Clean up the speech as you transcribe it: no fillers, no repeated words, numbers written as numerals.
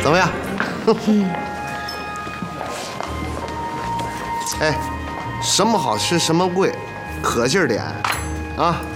怎么样？哎，什么好吃什么贵，可劲儿点啊！